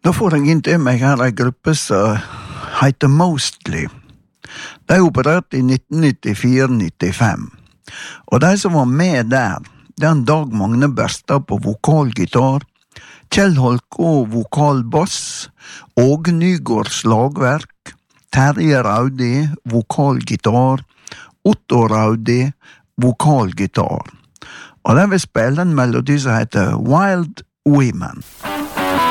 Da får jeg inn til meg her en gruppe som heter Mostly. De opererte i 1994-95. Og de som var med der, det er Dag Magne Berstad på vokalgitar, Kjell Holkå vokalbass, Åge Nygård slagverk, Terje Raudi vokalgitar, Otto Raudi vokalgitar. Og de vil spille en melodi som heter Wild Women.